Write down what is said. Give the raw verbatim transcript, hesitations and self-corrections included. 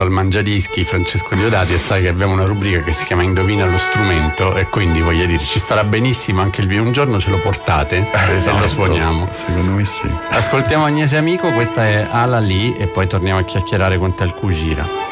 al Mangiadischi Francesco Diodati e sai che abbiamo una rubrica che si chiama Indovina lo strumento, e quindi voglio dire ci starà benissimo anche il video, un giorno ce lo portate se esatto, lo suoniamo. Secondo me sì. Ascoltiamo Agnese Amico, questa è Ala Lì e poi torniamo a chiacchierare con te al Cugira.